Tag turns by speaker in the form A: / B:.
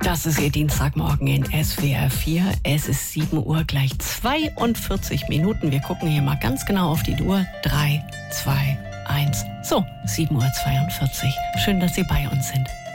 A: Das ist Ihr Dienstagmorgen in SWR 4. Es ist 7 Uhr gleich 42 Minuten. Wir gucken hier mal ganz genau auf die Uhr. 3, 2, 1. So, 7:42 Uhr. Schön, dass Sie bei uns sind.